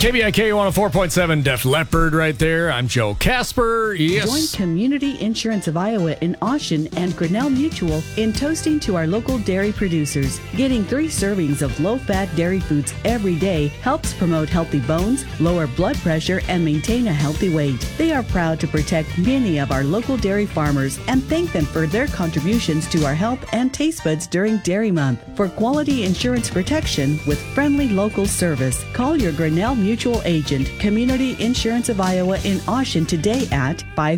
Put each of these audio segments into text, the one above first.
KBIK 104.7 Def Leppard right there. I'm Joe Casper. Yes. Join Community Insurance of Iowa in Austin and Grinnell Mutual in toasting to our local dairy producers. Getting 3 servings of low-fat dairy foods every day helps promote healthy bones, lower blood pressure, and maintain a healthy weight. They are proud to protect many of our local dairy farmers and thank them for their contributions to our health and taste buds during Dairy Month. For quality insurance protection with friendly local service, call your Grinnell Mutual agent, Community Insurance of Iowa in Austin today at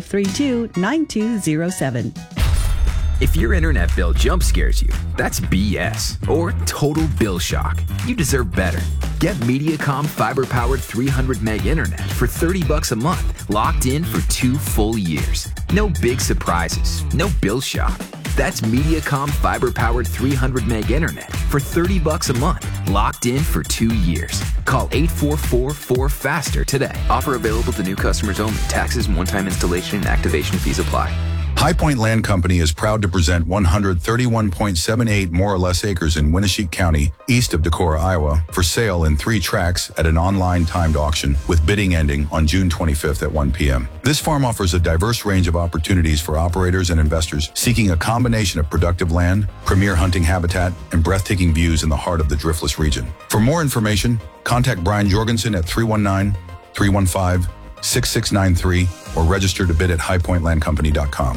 532-9207. If your internet bill jump scares you, that's BS or total bill shock. You deserve better. Get Mediacom fiber-powered 300 meg internet for $30 a month, locked in for 2 full years. No big surprises, no bill shock. That's Mediacom fiber-powered 300 meg internet for $30 a month, locked in for 2 years. Call 844-4FASTER today. Offer available to new customers only. Taxes and one-time installation and activation fees apply. High Point Land Company is proud to present 131.78 more or less acres in Winneshiek County, east of Decorah, Iowa, for sale in 3 tracts at an online timed auction with bidding ending on June 25th at 1 p.m. This farm offers a diverse range of opportunities for operators and investors seeking a combination of productive land, premier hunting habitat, and breathtaking views in the heart of the Driftless region. For more information, contact Brian Jorgensen at 319-315-6693 or register to bid at highpointlandcompany.com.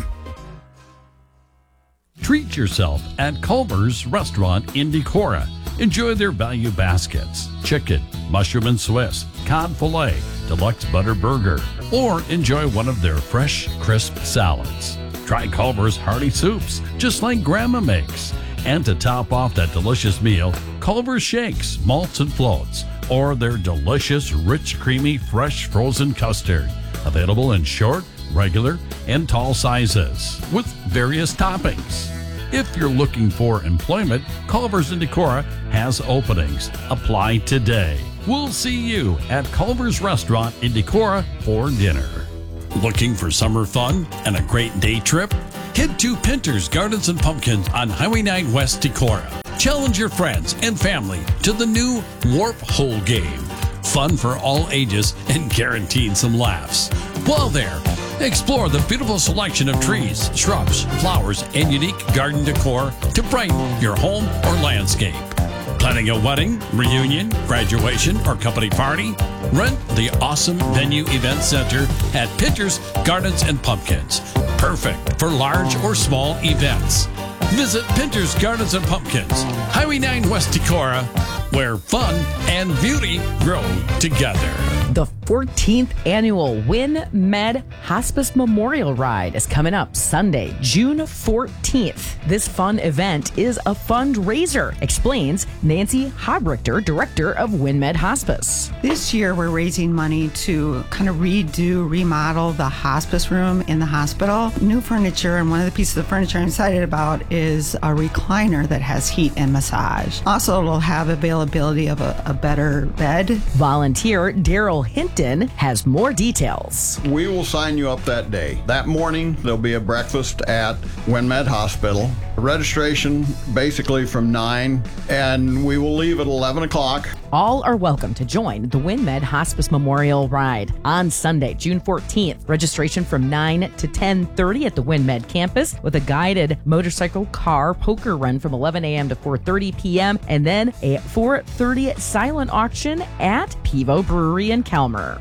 Treat yourself at Culver's Restaurant in Decorah. Enjoy their value baskets, chicken, mushroom and Swiss, cod fillet, deluxe butter burger, or enjoy one of their fresh, crisp salads. Try Culver's hearty soups, just like Grandma makes. And to top off that delicious meal, Culver's shakes, malts and floats, or their delicious, rich, creamy, fresh frozen custard. Available in short, regular, and tall sizes with various toppings. If you're looking for employment, Culver's in Decorah has openings. Apply today. We'll see you at Culver's Restaurant in Decorah for dinner. Looking for summer fun and a great day trip? Head to Pinter's Gardens and Pumpkins on Highway 9 West Decorah. Challenge your friends and family to the new Warp Hole game. Fun for all ages and guaranteed some laughs. While there, explore the beautiful selection of trees, shrubs, flowers, and unique garden decor to brighten your home or landscape. Planning a wedding, reunion, graduation, or company party? Rent the awesome Venue Event Center at Pinter's Gardens and Pumpkins. Perfect for large or small events. Visit Pinter's Gardens and Pumpkins, Highway 9 West Decorah, where fun and beauty grow together. The 14th annual WinMed Hospice Memorial Ride is coming up Sunday, June 14th. This fun event is a fundraiser, explains Nancy Hobrichter, director of WinMed Hospice. This year we're raising money to kind of remodel the hospice room in the hospital. New furniture, and one of the pieces of furniture I'm excited about is a recliner that has heat and massage. Also, it'll have availability of a better bed. Volunteer Daryl Hinton has more details. We will sign you up that day. That morning, there'll be a breakfast at WinMed Hospital. Registration basically from 9, and we will leave at 11 o'clock. All are welcome to join the WinMed Hospice Memorial Ride on Sunday, June 14th. Registration from 9 to 10:30 at the WinMed campus with a guided motorcycle car poker run from 11 a.m. to 4:30 p.m. and then a 4:30 silent auction at Pivo Brewery in Calmer.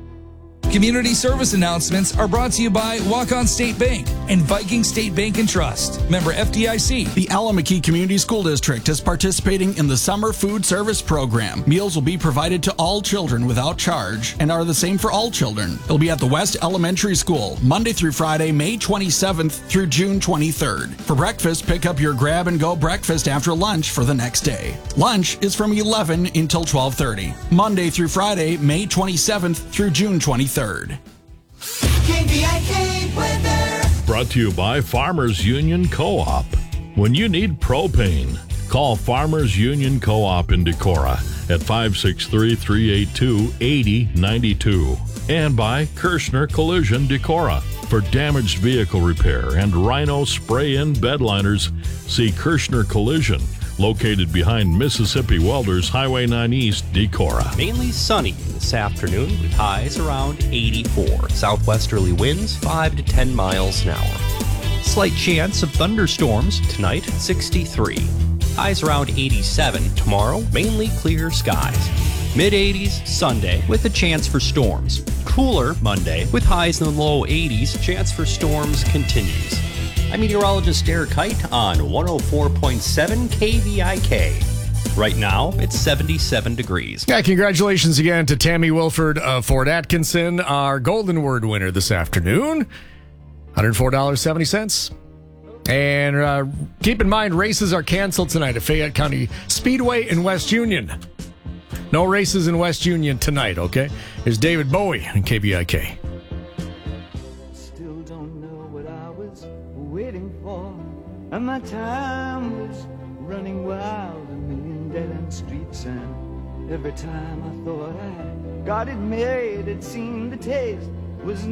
Community service announcements are brought to you by Walk-On State Bank and Viking State Bank and Trust. Member FDIC. The Allamakee Community School District is participating in the Summer Food Service Program. Meals will be provided to all children without charge and are the same for all children. It'll be at the West Elementary School, Monday through Friday, May 27th through June 23rd. For breakfast, pick up your grab-and-go breakfast after lunch for the next day. Lunch is from 11 until 12:30. Monday through Friday, May 27th through June 23rd. KBIK weather. Brought to you by Farmers Union Co-op. When you need propane, call Farmers Union Co-op in Decorah at 563-382-8092. And by Kirschner Collision Decorah. For damaged vehicle repair and Rhino spray-in bed liners, see Kirschner Collision, located behind Mississippi Welders Highway 9 East, Decorah. Mainly sunny this afternoon with highs around 84. Southwesterly winds 5 to 10 miles an hour. Slight chance of thunderstorms tonight, 63. Highs around 87. Tomorrow, mainly clear skies. Mid-80s Sunday with a chance for storms. Cooler Monday with highs in the low 80s. Chance for storms continues. I'm meteorologist Derek Kite on 104.7 KVIK. Right now, it's 77 degrees. Yeah, congratulations again to Tammy Wilford of Fort Atkinson, our Golden Word winner this afternoon. $104.70. And keep in mind, races are canceled tonight at Fayette County Speedway in West Union. No races in West Union tonight, okay? Here's David Bowie on KVIK. Still don't know what I was waiting for, and my time was running wild, a million dead-end streets, and every time I thought I got it made, it seemed the taste was